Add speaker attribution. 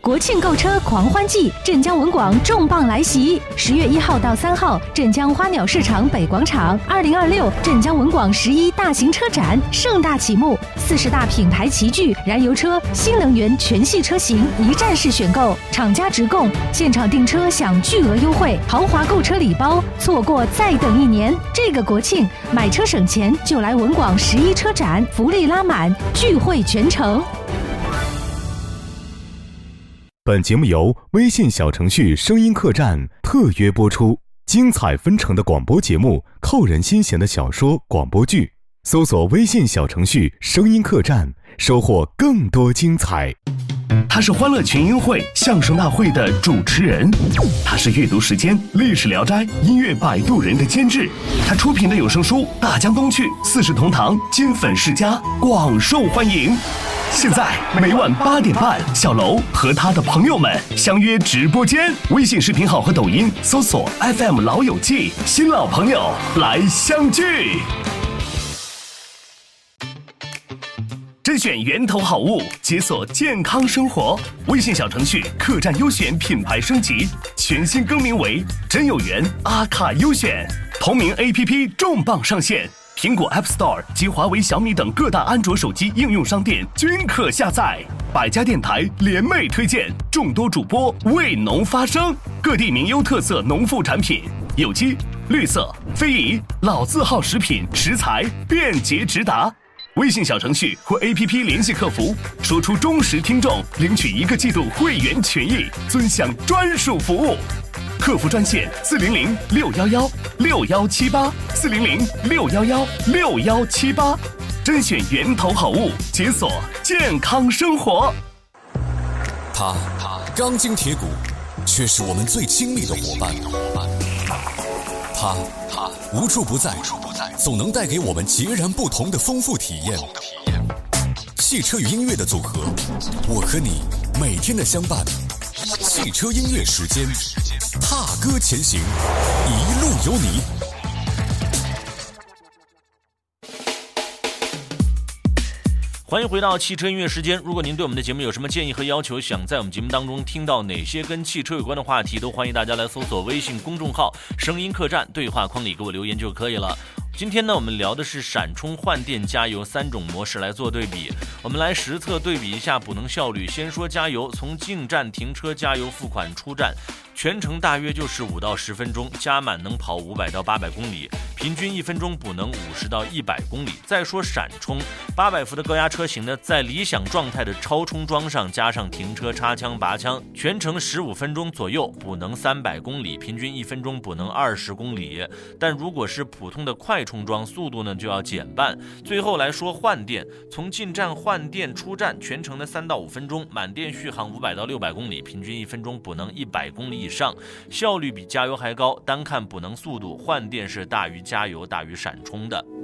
Speaker 1: 国庆购车狂欢季，镇江文广重磅来袭！10月1号到3号，镇江花鸟市场北广场，2026镇江文广11大型车展盛大启幕，40大品牌齐聚，燃油车、新能源全系车型一站式选购，厂家直供，现场订车享巨额优惠，豪华购车礼包，错过再等1年。这个国庆买车省钱，就来文广11车展，福利拉满，聚会全城。
Speaker 2: 本节目由微信小程序声音客栈特约播出，精彩纷呈的广播节目，扣人心弦的小说广播剧，搜索微信小程序声音客栈，收获更多精彩。
Speaker 3: 他是欢乐群英会相声大会的主持人，他是阅读时间历史聊斋音乐摆渡人的监制，他出品的有声书大江东去四世同堂金粉世家广受欢迎。现在每晚8点半，小楼和他的朋友们相约直播间，微信视频号和抖音搜索 FM 老友记，新老朋友来相聚。甄选源头好物，解锁健康生活。微信小程序客栈优选品牌升级，全新更名为真有缘阿卡优选，同名 APP 重磅上线。苹果 App Store 及华为、小米等各大安卓手机应用商店均可下载。百家电台联袂推荐，众多主播为农发声，各地名优特色农副产品，有机、绿色、非遗、老字号食品食材便捷直达。微信小程序或 APP 联系客服，说出忠实听众，领取1个季度会员权益，尊享专属服务。客服专线400-611-6178，400-611-6178，甄选源头好物，解锁健康生活。
Speaker 4: 他钢筋铁骨，却是我们最亲密的伙伴。他无处不在，总能带给我们截然不同的丰富体验。汽车与音乐的组合，我和你每天的相伴。汽车音乐时间，踏歌前行，一路有你。
Speaker 5: 欢迎回到汽车音乐时间。如果您对我们的节目有什么建议和要求，想在我们节目当中听到哪些跟汽车有关的话题，都欢迎大家来搜索微信公众号声音客栈，对话框里给我留言就可以了。今天呢，我们聊的是闪充换电加油3种模式来做对比，我们来实测对比一下补能效率。先说加油，从进站停车加油付款出站，全程大约就是5到10分钟，加满能跑500到800公里，平均1分钟补能50到100公里。再说闪充，800伏的高压车型呢，在理想状态的超充桩上加上停车插枪拔枪，全程15分钟左右，补能300公里，平均1分钟补能20公里。但如果是普通的快充桩，速度呢就要减半。最后来说换电，从进站换电出站，全程的3到5分钟，满电续航500到600公里，平均1分钟补能100公里以上，效率比加油还高。单看补能速度，换电是大于加油大于闪充的。